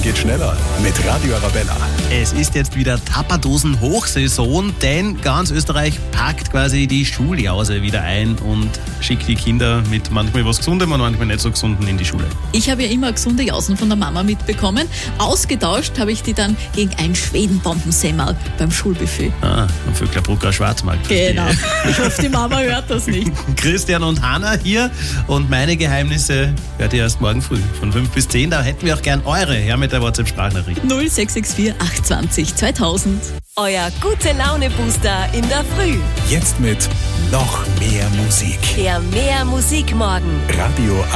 geht schneller mit Radio Arabella. Es ist jetzt wieder Tapperdosen-Hochsaison, denn ganz Österreich packt quasi die Schuljause wieder ein und schickt die Kinder mit manchmal was Gesundem und manchmal nicht so Gesunden in die Schule. Ich habe ja immer gesunde Jausen von der Mama mitbekommen. Ausgetauscht habe ich die dann gegen ein Schwedenbombensemmel beim Schulbuffet. Am Vöcklerbrucker Schwarzmarkt. Genau. Ich hoffe, die Mama hört das nicht. Christian und Hanna hier und meine Geheimnisse hört ihr erst morgen früh von 5 bis 10. Da hätten wir auch gern eure her mit der WhatsApp-Sprachnachricht. 0664 820 2000. Euer Gute-Laune-Booster in der Früh. Jetzt mit noch mehr Musik. Der Mehr Musik morgen. Radio